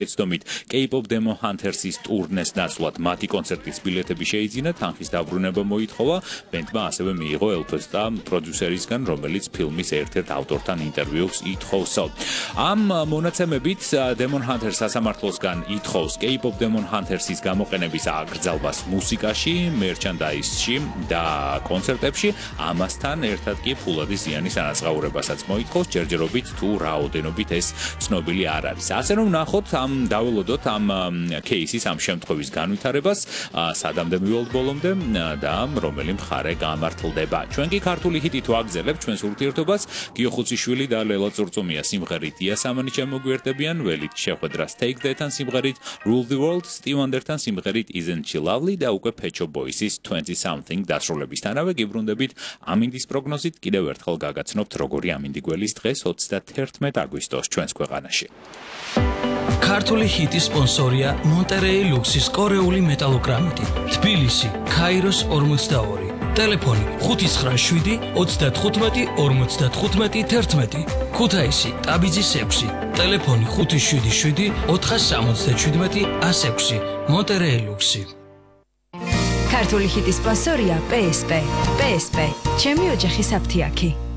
ეცდომით K-pop Demon Hunters-ის ტურნეს ნაცვლად მათი კონცერტის ბილეთები შეიძინა, თანხის დაბრუნება მოითხოვა, ბენდმა ასევე მიიღო ელფესტა პროდიუსერისგან, რომელიც ფილმის ერთ-ერთ ავტორთან ინტერვიუს ითხოვსო. ამ მონაცემებით Demon Hunters სასამართლოსგან ითხოვს K-pop Demon Hunters-ის გამოყენების აკრძალვას მუსიკაში, მერჩანდაიზში და კონცერტებში, ამასთან ერთად კი ფულადი ზიანის ანაზღაურებასაც მოითხოვს, ჯერჯერობით თუ რაოდენობით ეს ცნობილი არ არის. ასე რომ ნახოთ ამ დაველოდოთ ამ кейსის ამ შემთხვევის განვითარებას, სადამდე მივალთ ბოლომდე და რომელი მხარე გამართლდება. ჩვენ კი ქართული ჰიტით ვაგზელებთ ჩვენს ურთიერთობას. გიო ხუციშვილი და ლელა წურწუმია სიმღერით იასამანი შემოგვიერთებიან, ველით შეხვედრას Take That-თან სიმღერით Rule the World, Stevie Wonder-თან სიმღერით Isn't She Lovely და უკვე Pet Shop Boys-ის 20 Something დასრულებისთანავე გიბრუნდებით ამინდის პროგნოზით. კიდევ ერთხელ გაგაცნობთ როგორი ამინდი გველის დღეს 31 აგვისტოს ჩვენს ქვეყანაში. ქართული ჰიტის სპონსორია Monterey Luxis კორეული მეტალოგრამიტი, თბილისი, ქაიროს 42, ტელეფონი 597 35 55 11, ქუთაისი, ტაბიძის 6, ტელეფონი 577 477 106, Monterey Luxi. ქართული ჰიტის სპონსორია PSP. PSP, ჩემი ოჯახის აფთიაქი.